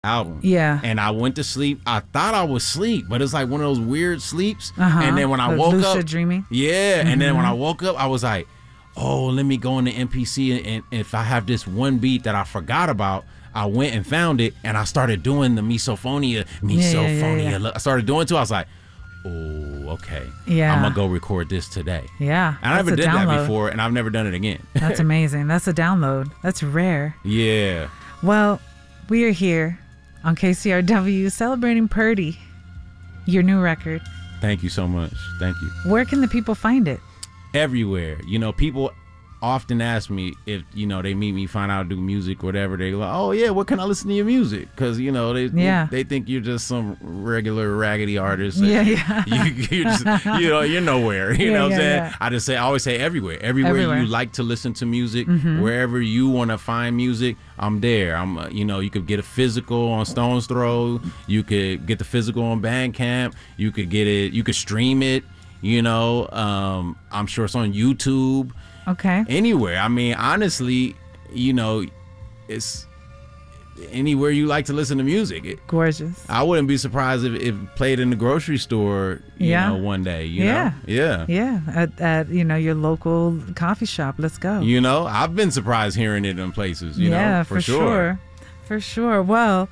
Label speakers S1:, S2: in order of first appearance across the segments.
S1: album.
S2: Yeah.
S1: And I went to sleep. I thought I was asleep, but it's like one of those weird sleeps. And then when I woke
S2: lucid
S1: up,
S2: dreaming.
S1: Yeah. And then when I woke up, I was like, oh, let me go into MPC, and if I have this one beat that I forgot about, I went and found it, and I started doing the misophonia. I started doing it too. I was like, oh, okay.
S2: Yeah.
S1: I'm gonna go record this today.
S2: Yeah.
S1: I never did that before, and I've never done it again.
S2: That's amazing. That's a download. That's rare.
S1: Yeah.
S2: Well, we are here on KCRW celebrating Purdy, your new record.
S1: Thank you so much. Thank you.
S2: Where can the people find it?
S1: Everywhere. You know, people often ask me if, you know, they meet me, find out I do music, whatever. They go, oh yeah, what can I listen to your music? Because, you know, they think you're just some regular raggedy artist.
S2: Yeah.
S1: You're just, you know, you're nowhere. You know what I'm saying? I always say everywhere. Everywhere you like to listen to music, wherever you want to find music, I'm there. You know, you could get a physical on Stone's Throw. You could get the physical on Bandcamp. You could get it. You could stream it. You know, I'm sure it's on YouTube.
S2: Okay.
S1: Anywhere. I mean, honestly, you know, it's anywhere you like to listen to music.
S2: Gorgeous.
S1: I wouldn't be surprised if it played in the grocery store, you know, one day. You know? Yeah.
S2: Yeah. At you know, your local coffee shop. Let's go.
S1: You know, I've been surprised hearing it in places. You know,
S2: for sure. For sure. Well,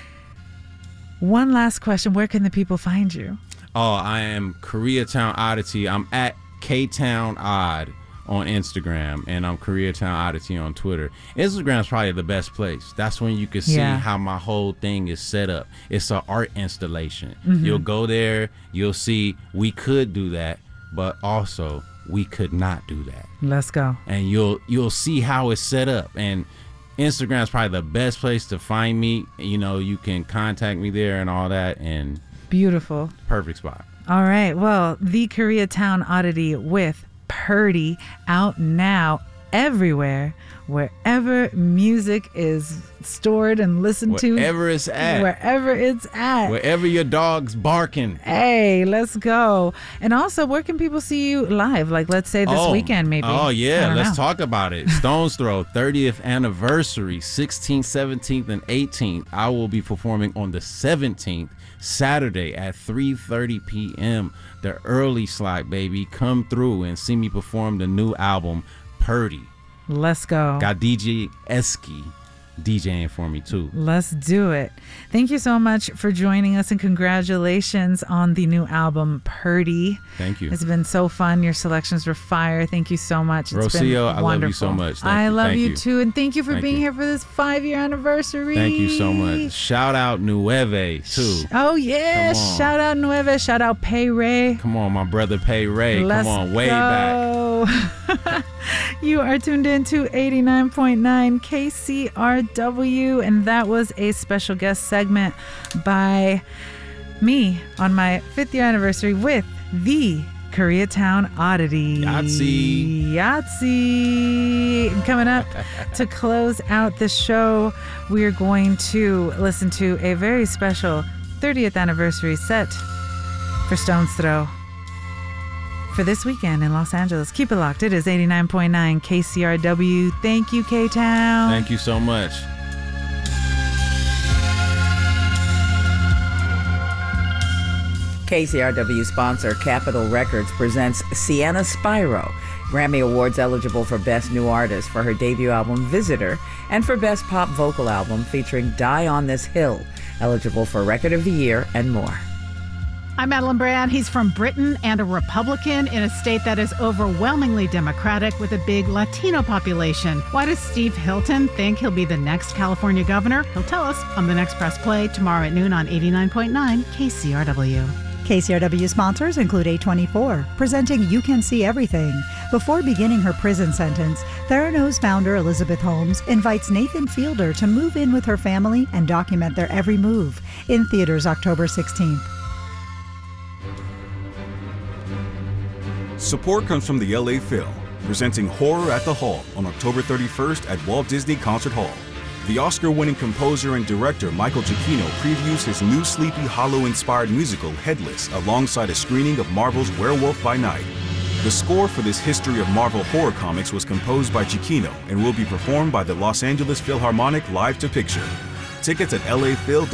S2: one last question. Where can the people find you?
S1: Oh, I am Koreatown Oddity. I'm at K-Town Odd on Instagram, and I'm Koreatown Oddity on Twitter. Instagram's probably the best place. That's when you can see how my whole thing is set up. It's an art installation. You'll go there, you'll see we could do that, but also we could not do that.
S2: Let's go.
S1: And you'll see how it's set up. And Instagram's probably the best place to find me. You know, you can contact me there and all that, and
S2: beautiful.
S1: Perfect spot.
S2: All right. Well, the Koreatown Oddity with Purdy out now everywhere, wherever music is stored and listened to.
S1: Wherever it's at. Wherever your dog's barking.
S2: Hey, let's go. And also, where can people see you live? Like, let's say this weekend, maybe.
S1: Oh, yeah. Let's talk about it. Stone's Throw, 30th anniversary, 16th, 17th, and 18th. I will be performing on the 17th, Saturday at 3:30 p.m. The early slot, baby. Come through and see me perform the new album, Purdy.
S2: Let's go.
S1: Got DJ Esky DJing for me too.
S2: Let's do it. Thank you so much for joining us, and congratulations on the new album, Purdy.
S1: Thank you.
S2: It's been so fun. Your selections were fire. Thank you so much. It's been wonderful.
S1: I love you so much.
S2: I love you too, and thank you for being here for this 5-year anniversary.
S1: Thank you so much. Shout out Nueve too.
S2: Oh yeah, shout out Nueve. Shout out Pay Ray.
S1: Come on, my brother Pay Ray.
S2: Let's
S1: Come on, way back.
S2: You are tuned in to 89.9 KCRW, and that was a special guest segment by me on my 5th year anniversary with the Koreatown Oddity.
S1: Yahtzee.
S2: And coming up to close out the show, we are going to listen to a very special 30th anniversary set for Stone's Throw for this weekend in Los Angeles. Keep it locked. It is 89.9 KCRW. Thank you, K-Town.
S1: Thank you so much.
S3: KCRW sponsor Capitol Records presents Sienna Spiro, Grammy Awards eligible for Best New Artist for her debut album Visitor, and for Best Pop Vocal Album featuring Die on This Hill, eligible for Record of the Year and more.
S4: I'm Madeline Brand. He's from Britain and a Republican in a state that is overwhelmingly Democratic with a big Latino population. Why does Steve Hilton think he'll be the next California governor? He'll tell us on the next Press Play tomorrow at noon on 89.9 KCRW.
S5: KCRW sponsors include A24, presenting You Can See Everything. Before beginning her prison sentence, Theranos founder Elizabeth Holmes invites Nathan Fielder to move in with her family and document their every move. In theaters October 16th.
S6: Support comes from the LA Phil, presenting Horror at the Hall on October 31st at Walt Disney Concert Hall. The Oscar-winning composer and director Michael Giacchino previews his new Sleepy Hollow-inspired musical Headless alongside a screening of Marvel's Werewolf by Night. The score for this history of Marvel horror comics was composed by Giacchino and will be performed by the Los Angeles Philharmonic Live to Picture. Tickets at laphil.com.